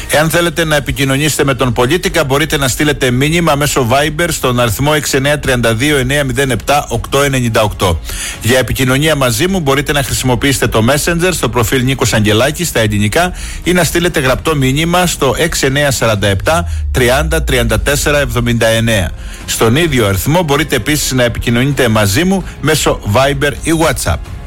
Εάν θέλετε να επικοινωνήσετε με τον Πολίτικα, μπορείτε να στείλετε μήνυμα μέσω Viber στον αριθμό 6932-907-898. Για επικοινωνία μαζί μου μπορείτε να χρησιμοποιήσετε το Messenger στο προφίλ Νίκος Αγγελάκης στα ελληνικά ή να στείλετε γραπτό μήνυμα στο 6947 30 34 79. Στον ίδιο αριθμό μπορείτε επίσης να επικοινωνείτε μαζί μου μέσω Viber ή WhatsApp.